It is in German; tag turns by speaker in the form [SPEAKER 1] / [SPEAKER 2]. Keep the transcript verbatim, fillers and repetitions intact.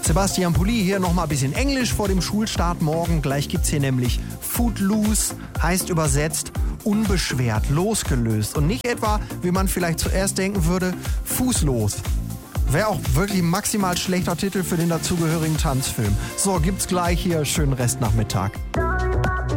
[SPEAKER 1] Sebastian Pulli hier nochmal ein bisschen Englisch vor dem Schulstart morgen. Gleich gibt's hier nämlich Footloose, heißt übersetzt unbeschwert, losgelöst. Und nicht etwa, wie man vielleicht zuerst denken würde, fußlos. Wäre auch wirklich ein maximal schlechter Titel für den dazugehörigen Tanzfilm. So, gibt's gleich hier. Schönen Restnachmittag.